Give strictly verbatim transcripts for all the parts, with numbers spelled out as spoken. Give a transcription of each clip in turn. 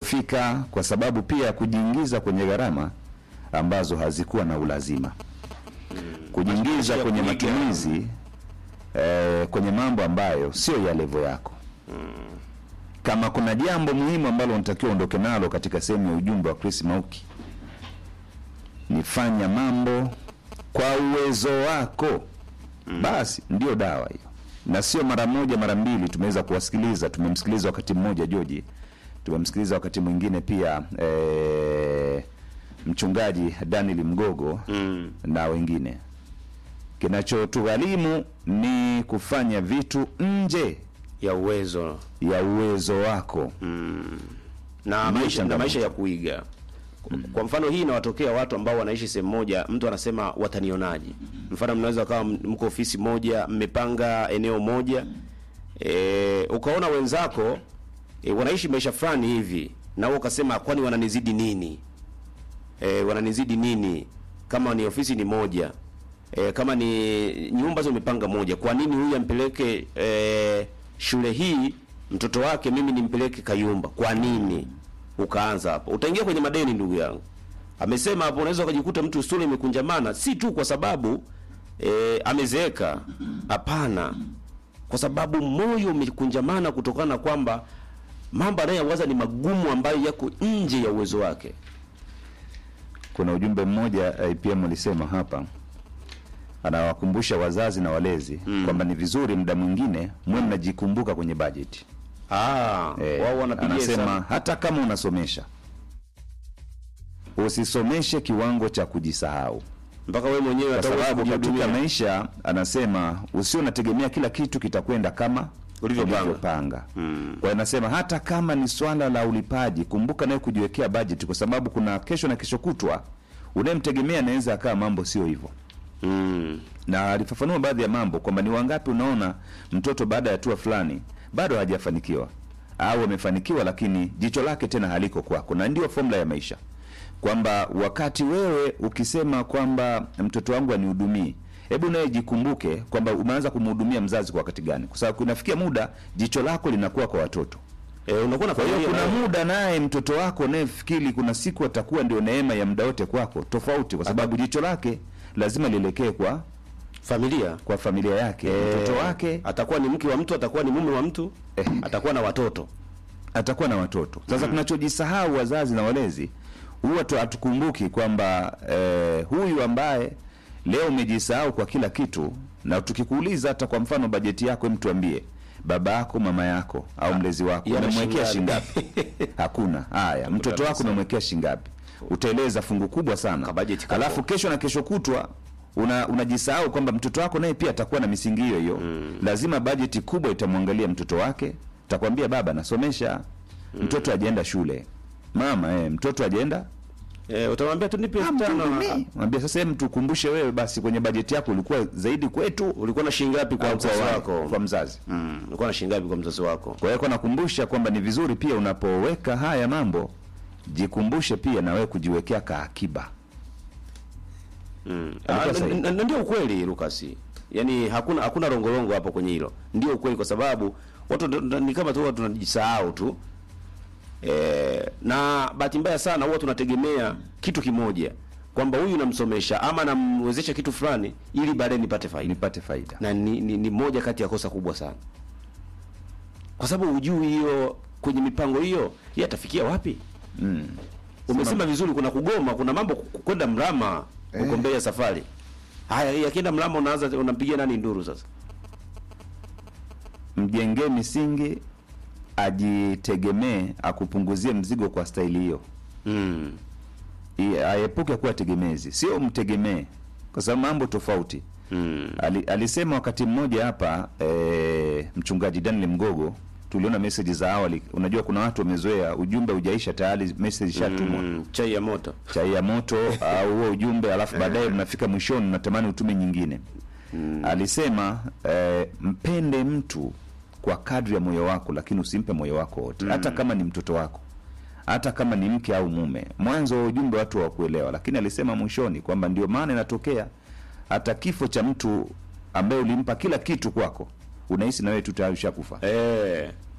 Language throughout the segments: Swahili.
kufika kwa sababu pia kujiingiza kwenye gharama ambazo hazikuwa na ulazima, kujiingiza kwenye matumizi eh, kwenye mambo ambayo sio ya level yako. Kama kuna jambo muhimu ambalo unatakiwa ondoke nalo katika sehemu ya ujumbe wa Chris Mauki, nifanya mambo kwa uwezo wako, basi ndio dawa hiyo. Na sio mara moja mara mbili tumeweza kuwasikiliza. Tumemsikiliza wakati mmoja George, tumemsikiliza wakati mwingine pia eh, mchungaji Daniel Mgogo mm. na wengine. Kinachotughalimu ni kufanya vitu nje ya uwezo ya uwezo wako mm. na maisha na maisha ya kuiga mm. Kwa mfano hii inawatokea watu ambao wanaishi sehemu moja, mtu anasema watanionaje. Mfano mnaweza kama mko ofisi moja, mmepanga eneo moja, e, ukaona wenzako e, wanaishi maisha fulani hivi, na wewe ukasema kwani wananizidi nini? E, wananizidi nini? Kama ni ofisi ni moja, e, kama ni nyumba zimepanga moja, kwa nini huyu ampeleke e, shule hii mtoto wake, mimi nimpeleke Kayumba? Kwa nini? Ukaanza hapo, utaingia kwenye madeni ndugu yangu. Amesema hapo unaweza ukajikuta mtu sura imekunjamana, si tu kwa sababu e, amezeeka. Hapana, kwa sababu moyo umekunjamana kutokana kwamba mambo anayowaza ni magumu ambayo yako nje ya uwezo wake. Kuna ujumbe mmoja I P M alisema hapa, anawakumbusha wazazi na walezi mm. kwamba ni vizuri muda mwingine mwe mnajikumbuka kwenye budget. Ah, eh, wao wanapigia anasema sana. Hata kama unasomesha, usisomeshe kiwango cha kujisahau mpaka wewe mwenyewe kwa sababu atakujihudumia. katika maisha anasema usio unategemea kila kitu kitakwenda kama ulivyopanga. Mm. Kwa anasema hata kama ni swala la ulipaji, kumbuka naye kujiwekea budget, kwa sababu kuna kesho na kesho kutwa unayemtegemea anaweza akaa mambo sio hivyo. Mm. Na alifafanua baadhi ya mambo kwamba ni wangapi unaona mtoto baada ya hatua fulani bado hajafanikiwa au amefanikiwa lakini jicho lake tena haliko kwako. Na ndio formula ya maisha, kwamba wakati wewe ukisema kwamba mtoto wangu anihudumie, hebu nawe jikumbuke kwamba umeanza kumhudumia mzazi kwa wakati gani, kwa sababu kunafikia muda jicho lako linakuwa kwa watoto. E, unakuwa na kwa hiyo kuna nae. muda naye mtoto wako naye fikiri kuna siku atakuwa ndio neema ya muda wote kwako tofauti, kwa sababu jicho lake lazima lielekee kwa familia, kwa familia yake. E, mtoto wake atakuwa ni mke wa mtu, atakuwa ni mume wa mtu, eh, atakuwa na watoto, atakuwa na watoto. Sasa mm. tunachojisahau wazazi na walezi, huwa hatukumbuki kwamba eh, huyu ambaye leo umejisahau kwa kila kitu, na tukikuuliza hata kwa mfano bajeti yako, mtu ambie baba yako, mama yako au mlezi wako umemwekea shingapi? Hakuna. Haya, mtoto wako umemwekea shingapi? Utaeleza fungu kubwa sana. Alafu kesho na kesho kutwa una unajisahau kwamba mtoto wako naye pia atakuwa na misingi hiyo hiyo. Mm. Lazima bajeti kubwa itamwangalia mtoto wake. Takwambia baba nasomesha, mm. mtoto ajaenda shule. Mama eh mtoto ajaenda eh, utamwambia tu nipe tano. Mwambie sasa, hem tukumbushe wewe basi kwenye bajeti yako ulikuwa zaidi kwetu, ulikuwa na shilingi ngapi kwa mzazi wako? Kwa mzazi. Mm, ulikuwa na shilingi ngapi kwa mzazi wako? Kwa hiyo nakumbusha kwamba ni vizuri pia unapoweka haya mambo, jikumbushe pia na wewe kujiwekea kaakiba. Mm. Ah, ndio ukweli Lucas. Yaani hakuna hakuna rongorongo hapo kwenye hilo. Ndio ukweli, kwa sababu watu ni kama tu tunajisahau tu. E, na bahati mbaya sana huwa tunategemea kitu kimoja, kwamba huyu namsomesha ama namwezesha kitu fulani ili baadaye nipate faida, nipate faida. Na ni, ni, ni moja kati ya kosa kubwa sana, kwa sababu hujui hiyo kwenye mipango hiyo yeye atafikia wapi. Mm. Umesema vizuri, kuna kugoma, kuna mambo kwenda mrama eh, uko mbele ya safari. Haya, yakienda mrama unaanza unampigia nani nduru sasa? Mjengee misingi, ajitegemee, akupunguzie mzigo kwa staili hiyo. Mm. Aepuke kuwa tegemezi, sio mtegemee, kwa sababu mambo tofauti. Mm. Ali, alisema wakati mmoja hapa e, mchungaji Daniel Mgogo, tuliona message za awali. Unajua kuna watu wamezoea ujumbe hujaisha tayari message shatumwa. Mm, chai ya moto. Chai ya moto au huo ujumbe, alafu baadaye unafika mwishoni unatamani utume nyingine. Mm. Alisema e, mpende mtu kwa kadri ya moyo wako, lakini usimpe moyo wako wote. Mm. Hata kama ni mtoto wako, hata kama ni mke au mume. Mwanzo wa ujumbe watu hawakuelewa, lakini alisema mwishoni kwamba ndio maana inatokea hata kifo cha mtu ambaye ulimpa kila kitu kwako, unahisi na wewe tu tayari ushakufa. Eh.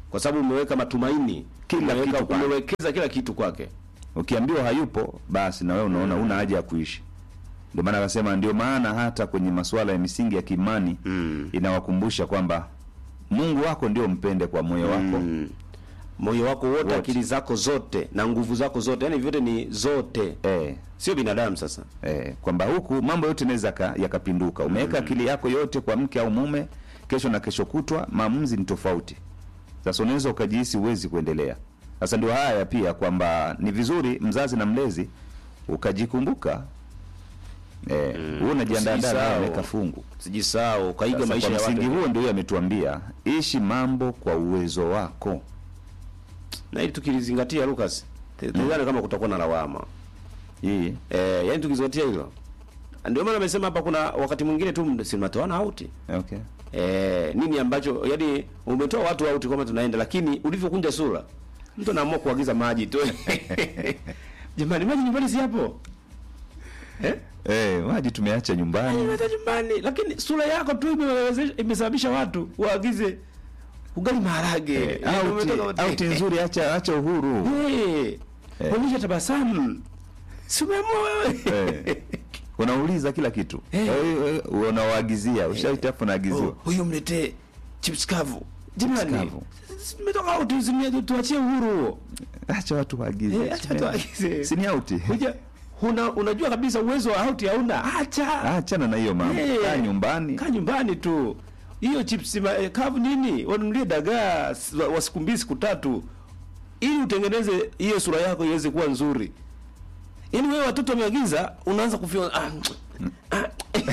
kwa sababu umeweka matumaini, Kila umeweka, kitu kwake. umewekeza kila kitu kwake. Ukiambiwa hayupo, basi na wewe unaona una haja ya kuishi. Ndio maana akasema, ndio maana hata kwenye masuala ya misingi ya kiimani Mm. inawakumbusha kwamba Mungu wako ndio mpende kwa moyo wako, Mm. moyo wako wote, Wote. akili zako zote na nguvu zako zote, yani vyote ni zote, eh, sio binadamu sasa. eh, kwamba huku mambo yote yanaweza ka- yakapinduka. Umeweka akili yako yote kwa mke au mume, kesho na kesho kutwa maamuzi ni tofauti. Sasa unaweza ukajihisi uwezi kuendelea. Sasa ndio haya pia kwamba ni vizuri mzazi na mlezi ukajikumbuka, eh, wewe unajiandaa ndio Usijisahau. unaweka fungu. Sijisahau kaiga Sasa maisha kwa ya watu. msingi huo ndio yeye ametuambia ishi mambo kwa uwezo wako. Na ili tukilizingatia Lucas, tudhani kama kutakuwa na lawama. Hii Eh, yani tukizingatia hilo. Ndio maana amesema hapa kuna wakati mwingine tu si mnatoana out. okay. Eh, nini ambacho yani umetoa watu out kama tunaenda, lakini ulivyokunja sura mtu anaamua kuagiza maji tu. Jamani, maji nyumbani si hapo? Eh? Eh, maji tumeacha nyumbani. Maji nyumbani, lakini sura yako tu imewezesha imesababisha watu waagize ugali maharage. Eh, Yaani out, umetoka wote. out nzuri, acha acha uhuru. Eh. Eh. Onyesha tabasamu. Si umeamua wewe. Eh. Unauliza kila kitu. Eh. Eh, eh, unawaagizia, ushaita hapo naagiziwa. Oh, huyu mletee chips kavu. Jamani. kavu. Tumetoka out tuzimie tuachie uhuru huo. Acha watu waagize. Eh, acha watu waagize. Si ni out. Uja una unajua kabisa uwezo wa out hauna. Acha. Achana na hiyo mambo. Eh. Kaa nyumbani. Kaa nyumbani tu. Hiyo chips ma- eh, kavu nini? Wanunulie dagaa s- wa wa siku mbili siku tatu. Ili utengeneze hiyo sura yako iweze kuwa nzuri. Yaani wewe watoto wameagiza unaanza kufia ah. ah.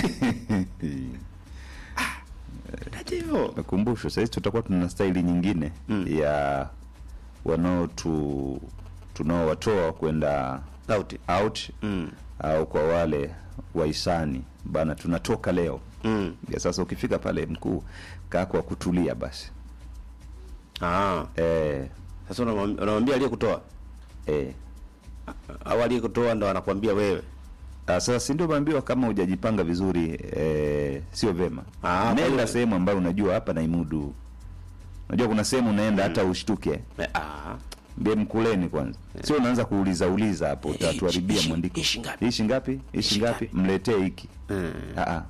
Acha hivyo. Nakumbusha sasa tutakuwa tuna staili nyingine Mm. ya wanao tu tunaowatoa kwenda Out. out Mm. au kwa wale wahisani bana, tunatoka leo. Mm. Ya sasa ukifika pale mkuu, kaa kwa kutulia basi. Ah. Eh, Sasa unamwam- unamwambia aliyekutoa eh. au aliyekutoa ndo anakuambia wewe. Ah, sasa si ndio maambiwa kama hujajipanga vizuri, eh, sio vema. Ah, kwa Nenda hiyo- sehemu ambayo unajua hapa naimudu. Unajua kuna sehemu unaenda hata ushtuke. Eh, ah. Mbie mkuleni kwanza. Sio unaanza kuuliza uliza hapo, Eh, utatuharibia ishi- mwandiko. ishi ngapi? Ishi ngapi? Ishi Ishi ngapi? ngapi? Mletee hiki. Mm. Ah ah.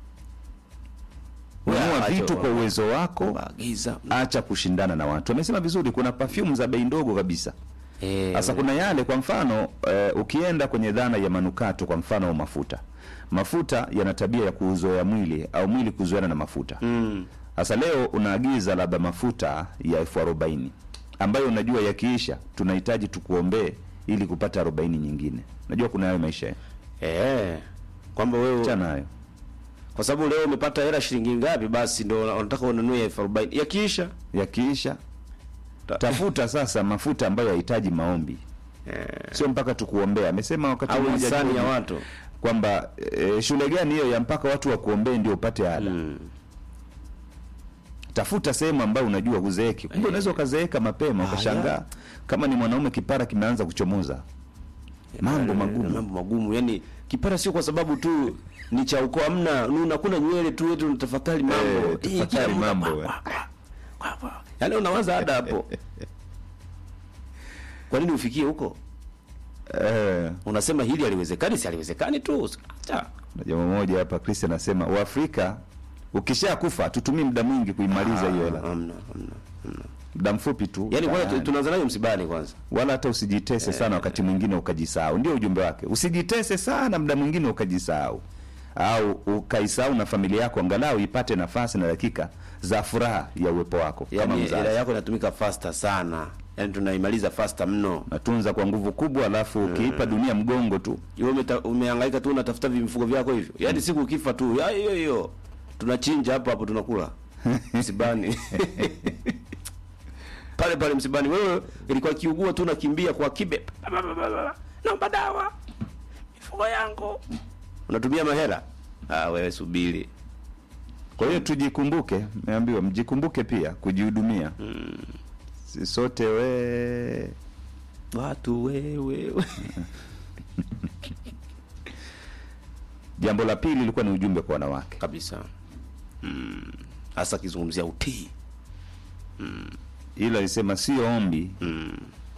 Wewe Ununua acha vitu wa- kwa uwezo wako, Waagiza. acha kushindana na watu. Amesema vizuri, kuna perfume za bei ndogo kabisa. Eh. Sasa kuna yale kwa mfano eh, ukienda kwenye dhana ya manukato kwa mfano au mafuta. Mafuta yana tabia ya kuuzoea mwili au mwili kuzoeana na mafuta. Mm. Sasa leo unaagiza labda mafuta ya elfu arobaini ambayo unajua yakiisha tunahitaji tukuombee ili kupata arobaini nyingine. Unajua kuna hayo maisha. Eh. Kwamba wewe Achana nayo. kwa sababu leo umepata hela shilingi ngapi basi ndo unataka ununue elfu arobaini. Yakiisha Yakiisha Ta- tafuta sasa mafuta ambayo yahitaji maombi. eh, Sio mpaka tukuombea. Amesema wakati au mmoja hisani ya tu watu. kwamba e, shule gani hiyo ya mpaka watu wakuombee ndio upate ada. Mm. Tafuta sehemu ambayo unajua huzeeki. Kumbe unaweza ukazeeka mapema ukashangaa kama ni mwanaume kipara kimeanza kuchomoza. Mambo Eh, magumu. Mambo magumu. Yaani kipara sio kwa sababu tu ni cha ukoo, amna unakuna nywele tu wetu unatafakari mambo. Eh, Eh, tafakari kila muda, mambo, kwa- eh. kwa- kwa- kwa- Yaani unawaza ada hapo. Kwa nini ufikie huko? Eh, Unasema hili haliwezekani, si haliwezekani tu. Acha. na jambo moja hapa Chris anasema Waafrika ukishakufa tutumii muda mwingi kuimaliza hiyo hela. Hamna, hamna, hamna. Muda mfupi tu. Yaani kwanza tayari. tu- tunaanza nayo msibani kwanza. Wala hata usijitese sana wakati mwingine ukajisahau. Ndio ujumbe wake. Usijitese sana muda mwingine ukajisahau. Au ukaisahau na familia yako, angalau ipate nafasi na dakika za furaha ya uwepo wako kama Yaani hela mzazi. yako inatumika faster sana. Yaani tunaimaliza faster mno. Natunza kwa nguvu kubwa, alafu ukiipa dunia mgongo tu. Wewe umeta- umehangaika tu unatafuta vimifugo vyako hivyo. Yaani siku ukifa tu, ya hiyo hiyo. Tunachinja hapo hapo tunakula. Msibani. Pale pale msibani wewe ilikuwa kiugua tu unakimbia kwa kibe. Naomba dawa. Mifugo yangu. Unatumia mahela? Ah, wewe subiri. Kwa hiyo tujikumbuke, niambiwa mjikumbuke pia kujihudumia. Si sote we Watu wewe. jambo la pili lilikuwa ni ujumbe kwa wanawake. Kabisa. Mm. Hasa kizungumzia utii. ila alisema sio ombi, mm.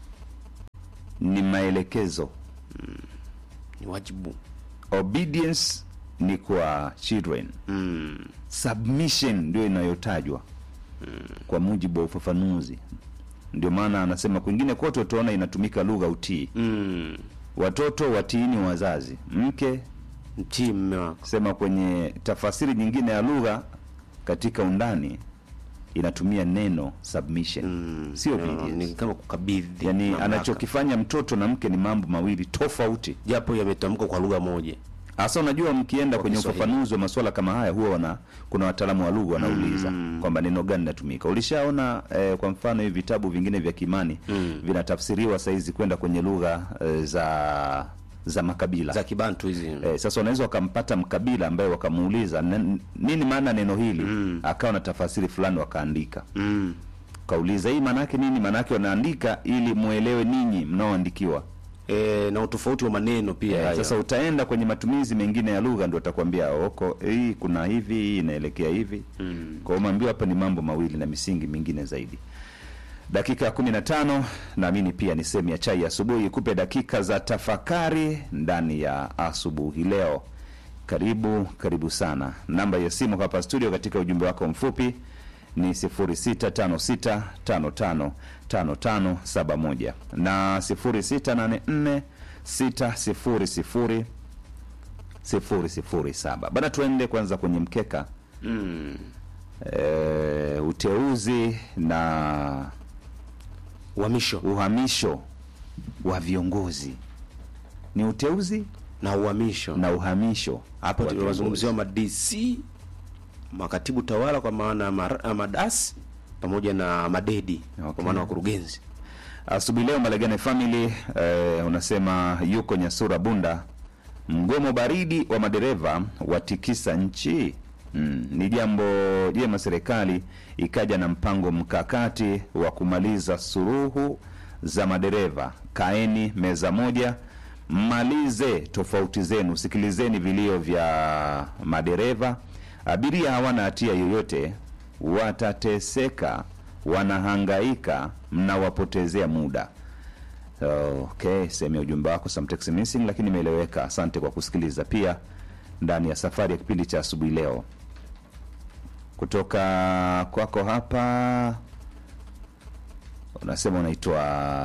ni maelekezo. mm. ni wajibu. Obedience ni kwa children, mm. submission ndio inayotajwa mm. kwa mujibu wa ufafanuzi. Ndio maana anasema kwingine kote utaona inatumika lugha utii. mm. Watoto watiini wazazi, mke mtii mume wako. Sema kwenye tafasiri nyingine ya lugha katika undani inatumia neno submission, mm. sio no, obedience. ni kama kukabidhi. Yani mamlaka. anachokifanya mtoto na mke ni mambo mawili tofauti, japo yametamkwa kwa lugha moja. Hasa unajua mkienda Kwa kwenye Kiswahili. ufafanuzi wa masuala kama haya huwa wana kuna wataalamu wa lugha wanauliza Mm. kwamba neno gani linatumika. Ulishaona eh, kwa mfano hivi vitabu vingine vya kimani Mm. vinatafsiriwa saizi kwenda kwenye lugha eh, za za makabila za Kibantu hizi. eh, sasa unaweza wakampata mkabila ambaye wakamuuliza "N- nini maana neno hili?" Mm. akawa na tafasiri fulani wakaandika. mm. Kauliza hii maana yake nini? Maana yake wanaandika ili muelewe ninyi mnaoandikiwa. E, na utofauti wa maneno pia. Eh, haya. sasa utaenda kwenye matumizi mengine ya lugha ndio utakwambia oko hii kuna hivi, hii inaelekea hivi. Mm. Kwa hiyo umeambiwa hapa ni mambo mawili na misingi mingine zaidi. Dakika ya kumi na tano naamini pia ni sehemu ya chai ya asubuhi, kupe dakika za tafakari ndani ya asubuhi leo. Karibu, karibu sana. Namba ya simu hapa studio katika ujumbe wako mfupi ni sifuri sita tano sita tano tano tano tano saba moja na sifuri sita nane nne sita sifuri sifuri sifuri sifuri saba. Bana, tuende kwanza kwenye mkeka. mm. E, uteuzi na uhamisho uhamisho wa viongozi. Ni uteuzi na uhamisho. na uhamisho Hapo wa tunazungumzia ma D C, makatibu tawala kwa maana ya mar- ya madasi, pamoja na madedi Okay. kwa maana wakurugenzi. asubuhi leo. Malegane family eh, unasema yuko Nyasura Bunda, mgomo baridi wa madereva watikisa nchi. Mm, ni jambo jema serikali ikaja na mpango mkakati wa kumaliza suruhu za madereva. Kaeni meza moja, mmalize tofauti zenu, sikilizeni vilio vya madereva. Abiria hawana hatia yoyote, watateseka, wanahangaika, mnawapotezea muda. Okay, sehemu ya ujumbe wako some text missing, lakini imeeleweka. Asante kwa kusikiliza pia ndani ya safari ya kipindi cha asubuhi leo. Kutoka kwako hapa unasema unaitwa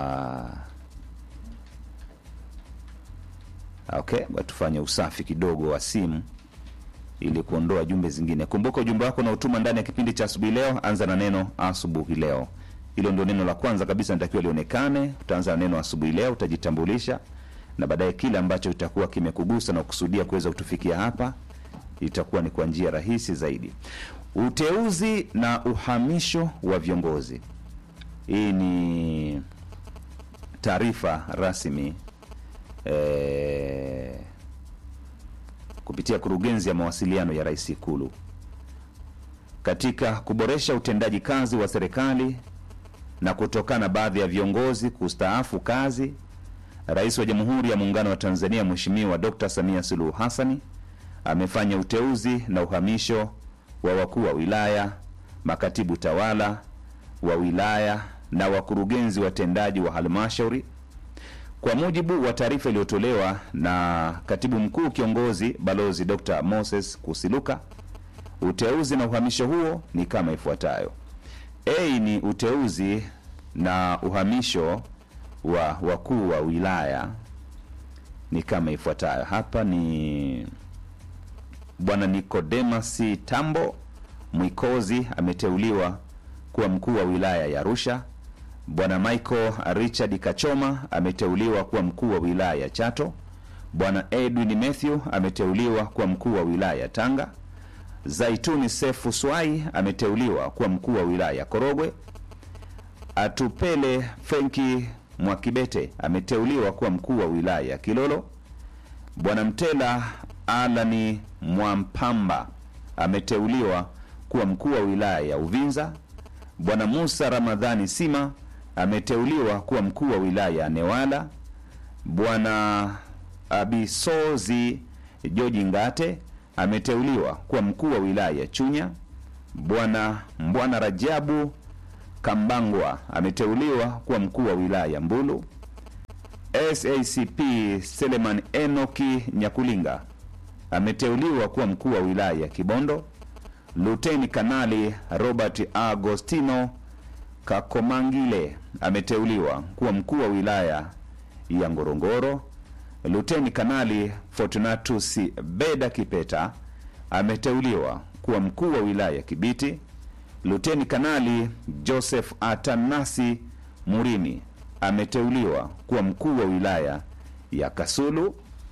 okay, tufanye usafi kidogo wa simu ili kuondoa jumbe zingine. Kumbuka ujumbe wako na utuma ndani ya kipindi cha asubuhi leo, anza na neno asubuhi leo. Hilo ndio neno la kwanza kabisa natakiwa lionekane. Utaanza na neno asubuhi leo, utajitambulisha, na baadaye kile ambacho itakuwa kimekugusa na kusudia kuweza kutufikia hapa itakuwa ni kwa njia rahisi zaidi. Uteuzi na uhamisho wa viongozi. Hii ni taarifa rasmi eh, kupitia kurugenzi ya mawasiliano ya Rais Ikulu. Katika kuboresha utendaji kazi wa serikali na kutokana baadhi ya viongozi kustaafu kazi, Rais wa Jamhuri ya Muungano wa Tanzania Mheshimiwa Dr. Samia Suluhu Hassani amefanya uteuzi na uhamisho wa wakuu wa wilaya, makatibu tawala wa wilaya na wakurugenzi watendaji wa halmashauri. Kwa mujibu wa taarifa iliyotolewa na Katibu Mkuu Kiongozi Balozi Doctor Moses Kusiluka, uteuzi na uhamisho huo ni kama ifuatayo. A ni uteuzi na uhamisho wa wakuu wa wilaya ni kama ifuatayo. Hapa ni Bwana Nicodemus Tambo Mwikozi ameteuliwa kuwa mkuu wa wilaya ya Arusha. Bwana Michael Richard Kachoma ameteuliwa kuwa mkuu wa wilaya ya Chato. Bwana Edwin Matthew ameteuliwa kuwa mkuu wa wilaya ya Tanga. Zaituni Sefu Swai ameteuliwa kuwa mkuu wa wilaya ya Korogwe. Atupele Fenki Mwakibete ameteuliwa kuwa mkuu wa wilaya ya Kilolo. Bwana Mtela Alani Mwampamba ameteuliwa kuwa mkuu wa wilaya ya Uvinza. Bwana Musa Ramadhani Sima ameteuliwa kuwa mkuu wa wilaya ya Newala. Bwana Abisozi Joji Ngate ameteuliwa kuwa mkuu wa wilaya ya Chunya. Bwana Mbwana Rajabu Kambangwa ameteuliwa kuwa mkuu wa wilaya ya Mbulu. S A C P Seleman Enoki Nyakulinga ameteuliwa kuwa mkuu wa wilaya ya Kibondo. Luteni Kanali Robert Agostino Kakomangile ameteuliwa kuwa mkuu wa wilaya ya Ngorongoro. Luteni Kanali Fortunatus Beda Kipeta ameteuliwa kuwa mkuu wa wilaya ya Kibiti. Luteni Kanali Joseph Atanasi Murimi ameteuliwa kuwa mkuu wa wilaya ya Kasulu.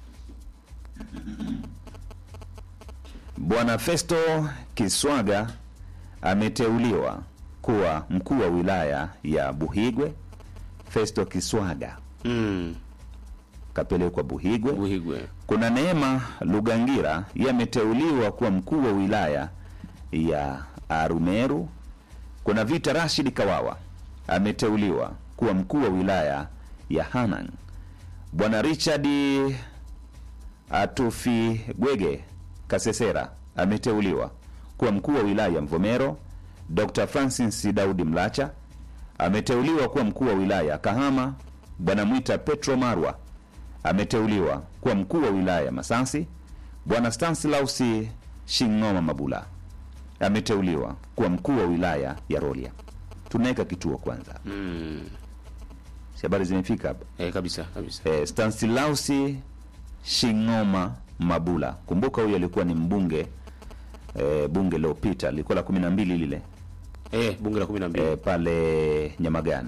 Bwana Festo Kiswaga ameteuliwa kuwa mkuu wa wilaya ya Buhigwe. Festo Kiswaga Mm. kapelekwa Buhigwe. Buhigwe. Kuna Neema Lugangira yameteuliwa kuwa mkuu wa wilaya ya Arumeru. Kuna Vita Rashid Kawawa ameteuliwa kuwa mkuu wa wilaya ya Hanang. Bwana Richard Atufi Gwege Kasesera ameteuliwa kuwa mkuu wa wilaya ya Mvomero. Doctor Francis Daudi Mlacha ameteuliwa kuwa mkuu wa wilaya ya Kahama. Bwana Mwita Petro Marwa ameteuliwa kuwa mkuu wa wilaya ya Masasi. Bwana Stanislaus Shingoma Mabula ameteuliwa kuwa mkuu wa wilaya ya Rolia. Tunaweka kituo kwanza. Mm. Si habari zimefika hapa? Eh, kabisa kabisa. Eh, Stanislaus Shingoma Mabula. Kumbuka huyu alikuwa ni mbunge eh, bunge lililopita alikuwa la kumi na mbili lile. Eh, bunge la kumi na mbili. Eh, pale Nyamagana.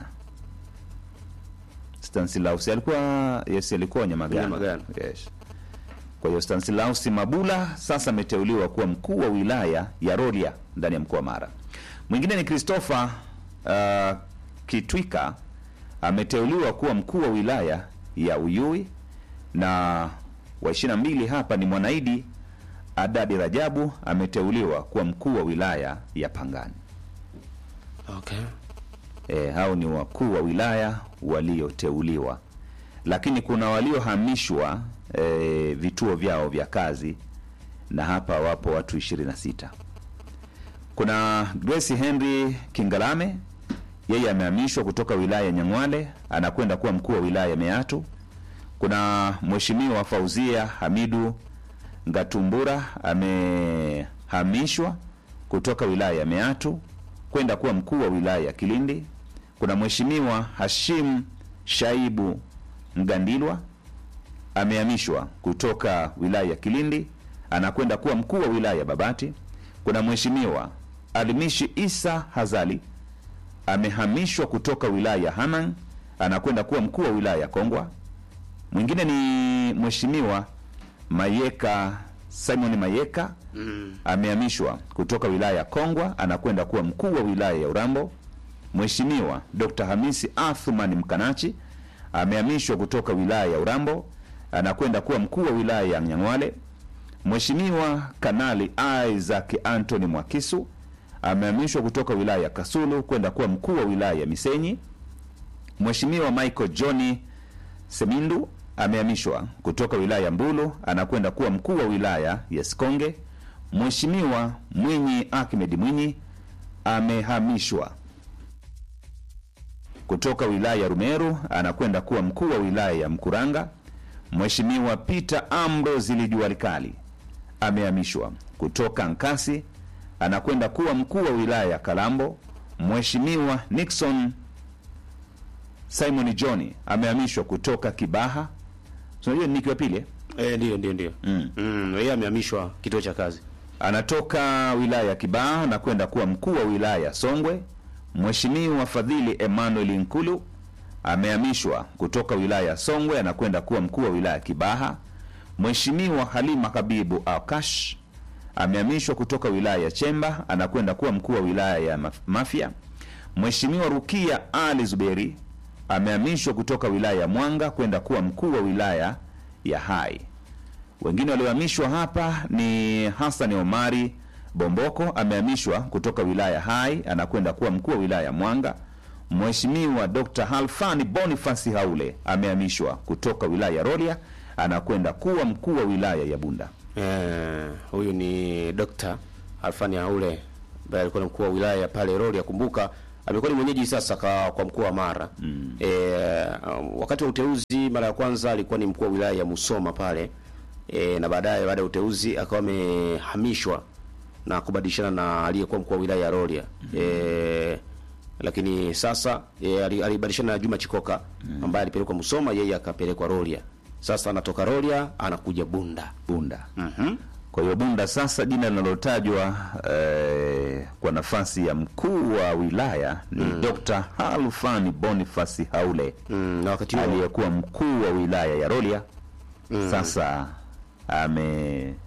Stanislaus alikuwa yes alikuwa Nyamagana. Nyamagana. Yes. Kwa hiyo Stanislaus Mabula sasa ameteuliwa kuwa mkuu wa wilaya ya Rolia ndani ya mkoa wa Mara. Mwingine ni Christopher uh, Kitwika ameteuliwa kuwa mkuu wa wilaya ya Uyui, na wa ishirini na mbili hapa ni Mwanaidi Adadi Rajabu ameteuliwa kuwa mkuu wa wilaya ya Pangani. Okay. E, hao ni wakuu wa wilaya walioteuliwa, lakini kuna waliohamishwa e, vituo vyao vya kazi, na hapa wapo watu ishirini na sita. Kuna Grace Henry Kingalame, yeye amehamishwa kutoka wilaya ya Nyang'wale anakwenda kuwa mkuu wa wilaya ya Meatu. Kuna Mheshimiwa Fauzia Hamidu Ngatumbura amehamishwa kutoka wilaya ya Meatu kwenda kuwa mkuu wa wilaya ya Kilindi. Kuna Mheshimiwa Hashim Shaibu Mgandilwa amehamishwa kutoka wilaya ya Kilindi anakwenda kuwa mkuu wa wilaya ya Babati. Kuna Mheshimiwa Alimishi Isa Hazali amehamishwa kutoka wilaya ya Hanang anakwenda kuwa mkuu wa wilaya ya Kongwa. Mwingine ni Mheshimiwa Mayeka Simon Mayeka mm. amehamishwa kutoka wilaya ya Kongwa anakwenda kuwa mkuu wa wilaya ya Urambo. Mheshimiwa Doctor Hamisi Athman Mkanachi amehamishwa kutoka wilaya ya Urambo anakwenda kuwa mkuu wa wilaya ya Nyang'wale. Mheshimiwa Kanali Isaac Anthony Mwakisu amehamishwa kutoka wilaya ya Kasulu kwenda kuwa mkuu wa wilaya ya Misenyi. Mheshimiwa Michael Johnny Semindu amehamishwa kutoka wilaya ya Mbulu anakwenda kuwa mkuu wa wilaya ya Sikonge. Mheshimiwa Mwinyi Ahmed Mwinyi amehamishwa kutoka wilaya ya Rumeru anakwenda kuwa mkuu wa wilaya ya Mkuranga. Mheshimiwa Peter Ambrose Lijualikali amehamishwa kutoka Nkasi anakwenda kuwa mkuu wa wilaya ya Kalambo. Mheshimiwa Nixon Simon John amehamishwa kutoka Kibaha. Unajua ni kiwa pili? Eh, ndio ndio ndio. Mm. Mm, yeye amehamishwa kituo cha kazi. Anatoka wilaya ya Kibaha na kwenda kuwa mkuu wa wilaya ya Songwe. Mheshimiwa Fadhili Emmanuel Nkulu amehamishwa kutoka wilaya ya Songwe anakwenda kuwa mkuu wa wilaya ya Kibaha. Mheshimiwa Halima Kabibu Akash amehamishwa kutoka wilaya ya Chemba anakwenda kuwa mkuu wa wilaya ya Mafia. Mheshimiwa Rukia Ali Zuberi amehamishwa kutoka wilaya ya Mwanga kwenda kuwa mkuu wa wilaya ya Hai. Wengine waliohamishwa hapa ni Hassan Omari Bomboko amehamishwa kutoka wilaya ya Hai anakwenda kuwa mkuu wa wilaya ya Mwanga. Mheshimiwa Doctor Halfani Boniface Haule amehamishwa kutoka wilaya ya Rolia anakwenda kuwa mkuu wa wilaya ya Bunda. Eh, huyu ni Doctor Halfani Haule ambaye alikuwa mkuu wa wilaya ya pale Rolia. Kumbuka amekuwa ni mwenyeji sasa kwa, kwa mkoa wa Mara. Mm. E, wakati wa uteuzi mara ya kwanza alikuwa ni mkuu wa wilaya ya Musoma pale. E, na baadaye baada ya uteuzi akawa amehamishwa na kubadilishana na aliyekuwa mkuu wa wilaya ya Rorya. Mm. E, lakini sasa e, alibadilishana na Juma Chikoka ambaye alipelekwa Musoma, yeye akapelekwa Rorya. Sasa anatoka Rorya anakuja Bunda. Bunda. Mhm. Kwa hiyo Bunda sasa jina linalotajwa eh, kwa nafasi ya mkuu wa wilaya ni mm. Doctor Halfani Boniface Haule. Mm, na wakati huo aliyekuwa mkuu wa wilaya ya Rorya. Mm. Sasa amepangiwa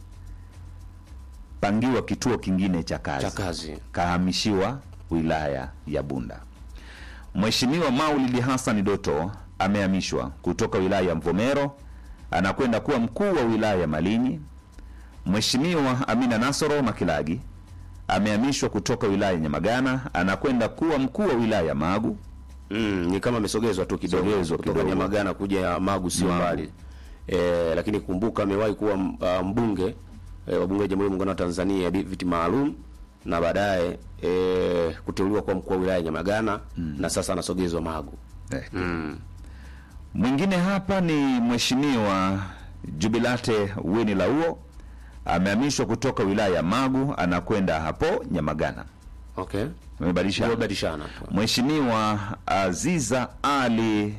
kituo kingine cha kazi. Cha kazi. Kahamishiwa wilaya ya Bunda. Mheshimiwa Maulidi Hassan Doto amehamishwa kutoka wilaya ya Mvomero anakwenda kuwa mkuu wa wilaya ya Malinyi. Mheshimiwa Amina Nasoro Makilagi amehamishwa kutoka wilaya ya Nyamagana anakwenda kuwa mkuu wa wilaya ya Magu. Mm, ni kama amesogezwa tu kidogo kutoka Nyamagana kuja Magu, sio mbali. Eh, lakini kumbuka amewahi kuwa uh, mbunge eh, wa bunge la Jamhuri ya Muungano wa Tanzania viti maalum, na baadaye eh, kuteuliwa kwa mkuu wa wilaya ya Nyamagana. Mm. Na sasa anasogezwa Magu. Eh. Mm. Mwingine hapa ni Mheshimiwa Jubilate Weni Lauo amehamishwa kutoka wilaya ya Magu anakwenda hapo Nyamagana. Okay. Amebadilishana. Amebadilishana. Mheshimiwa Aziza Ali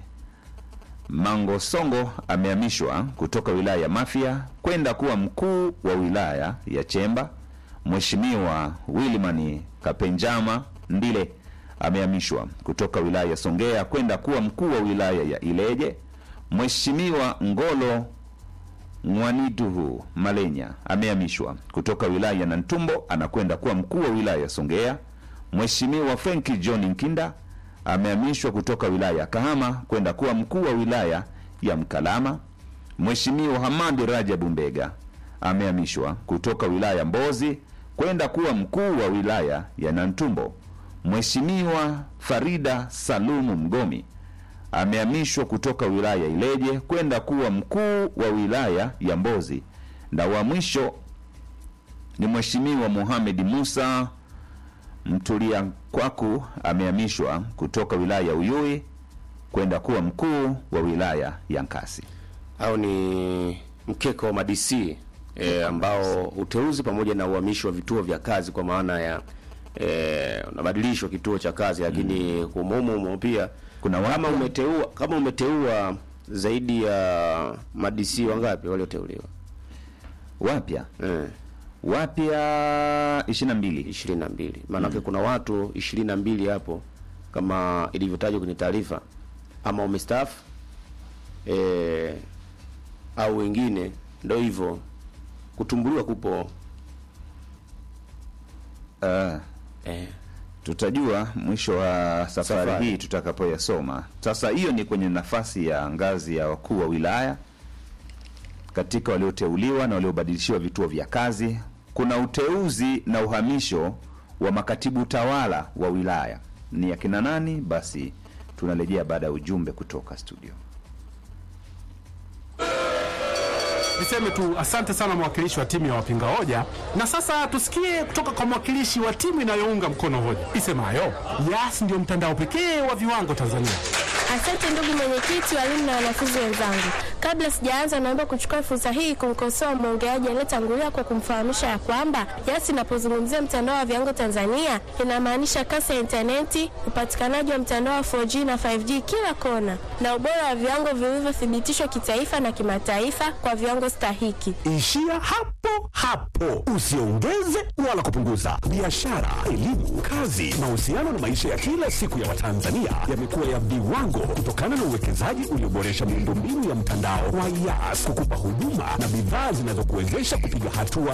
Mangosongo amehamishwa kutoka wilaya ya Mafia kwenda kuwa mkuu wa wilaya ya Chemba. Mheshimiwa Willimani Kapenjama Ndile amehamishwa kutoka wilaya ya Songea kwenda kuwa mkuu wa wilaya ya Ileje. Mheshimiwa Ngolo Mwaniduhu Malenya amehamishwa kutoka wilaya ya Nantumbo anakwenda kuwa mkuu wa wilaya ya Songea. Mheshimiwa Franki John Nkinda amehamishwa kutoka wilaya ya Kahama kwenda kuwa mkuu wa wilaya ya Mkalama. Mheshimiwa Hamadi Rajabu Mbega amehamishwa kutoka wilaya ya Mbozi kwenda kuwa mkuu wa wilaya ya Nantumbo. Mheshimiwa Farida Salumu Mgomi amehamishwa kutoka wilaya ya Ileje kwenda kuwa mkuu wa wilaya ya Mbozi. Na wa mwisho ni Mheshimiwa Mohamed Musa Mtulia Kwaku amehamishwa kutoka wilaya ya Uyui kwenda kuwa mkuu wa wilaya ya Nkasi. Hao ni mkeka wa D C e, ambao uteuzi pamoja na uhamisho wa vituo vya kazi, kwa maana ya eh unabadilishwa kituo cha kazi, lakini mm. kumumu pia kuna kama umeteua kama umeteua zaidi ya madisi wangapi walioteuliwa wapya eh wapya ishirini na mbili ishirini na mbili maana mm. kuna watu ishirini na mbili hapo kama ilivyotajwa kwenye taarifa, ama umestaafu eh au wengine ndio hivyo kutumbuliwa kupo. uh, eh tutajua mwisho wa safari, safari hii tutakapoyasoma. Sasa hiyo ni kwenye nafasi ya ngazi ya wakuu wa wilaya katika walioteuliwa na waliobadilishiwa vituo vya kazi. Kuna uteuzi na uhamisho wa makatibu tawala wa wilaya. Ni akina nani? Basi tunarejea baada ya ujumbe kutoka studio. Niseme tu asante sana mwakilishi wa timu ya wapinga hoja, na sasa tusikie kutoka kwa mwakilishi wa timu inayounga mkono hoja isemayo Yas ndio mtandao pekee wa viwango Tanzania. Asante ndugu mwenyekiti, walimu na wanafunzi wenzangu. Kabla sijaanza, naomba kuchukua fursa hii kumkosoa mwongeaji aliyetangulia kwa kumfahamisha ya kwamba Yas inapozungumzia mtandao wa viwango Tanzania inamaanisha kasi ya interneti, upatikanaji wa mtandao wa four G na five G kila kona, na ubora wa viwango vilivyothibitishwa kitaifa na kimataifa kwa viwango stahiki. Ishia hapo hapo, usiongeze wala kupunguza. Biashara, elimu, kazi, mahusiano na maisha ya kila siku ya Watanzania yamekuwa ya viwango kutokana na uwekezaji ulioboresha miundombinu ya mtandao wa Yas kukupa huduma na bidhaa zinazokuwezesha kupiga hatua